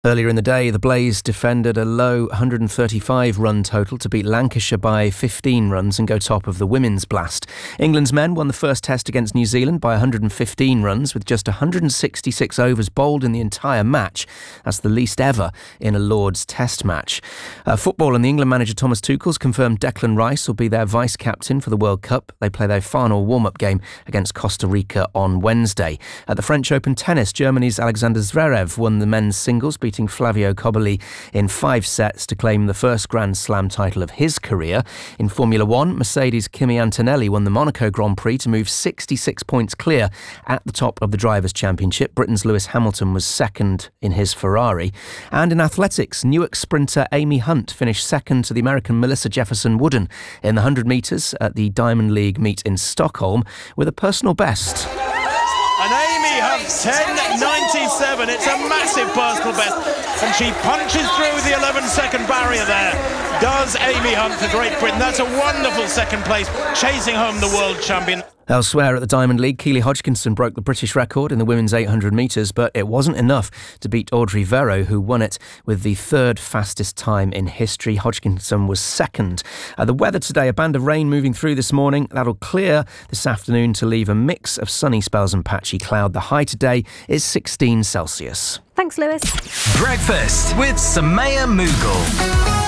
Earlier in the day, the Blaze defended a low 135-run total to beat Lancashire by 15 runs and go top of the Women's Blast. England's men won the first test against New Zealand by 115 runs with just 166 overs bowled in the entire match. That's the least ever in a Lord's Test match. Football and the England manager Thomas Tuchel's confirmed Declan Rice will be their vice-captain for the World Cup. They play their final warm-up game against Costa Rica on Wednesday. At the French Open tennis, Germany's Alexander Zverev won the men's singles, beating Flavio Cobolli in 5 sets to claim the first Grand Slam title of his career. In Formula One, Mercedes' Kimi Antonelli won the Monaco Grand Prix to move 66 points clear at the top of the Drivers' Championship. Britain's Lewis Hamilton was second in his Ferrari. And in athletics, Newark sprinter Amy Hunt finished second to the American Melissa Jefferson Wooden in the 100 metres at the Diamond League meet in Stockholm with a personal best. And Amy Hunt, 10.97. It's a massive personal best. And she punches through the 11-second barrier there. Does Amy Hunt for Great Britain. That's a wonderful second place, chasing home the world champion. Elsewhere at the Diamond League, Keely Hodgkinson broke the British record in the women's 800 metres, but it wasn't enough to beat Audrey Vero, who won it with the third fastest time in history. Hodgkinson was second. The weather today, a band of rain moving through this morning. That'll clear this afternoon to leave a mix of sunny spells and patchy cloud. The high today is 16 Celsius. Thanks, Lewis. Breakfast with Samaya Mughal.